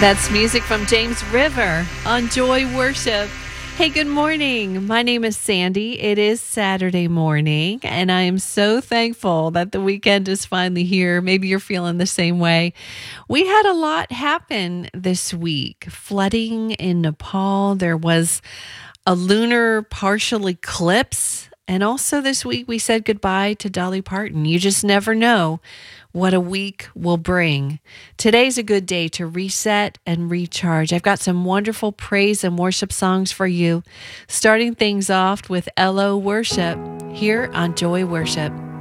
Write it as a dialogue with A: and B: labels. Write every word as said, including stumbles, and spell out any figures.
A: That's music from James River on Joy Worship. Hey, good morning. My name is Sandy. It is Saturday morning, and I am so thankful that the weekend is finally here. Maybe you're feeling the same way. We had a lot happen this week. Flooding in Nepal. There was a lunar partial eclipse. And also this week, we said goodbye to Dolly Parton. You just never know what a week will bring. Today's a good day to reset and recharge. I've got some wonderful praise and worship songs for you, starting things off with L O Worship here on Joy Worship.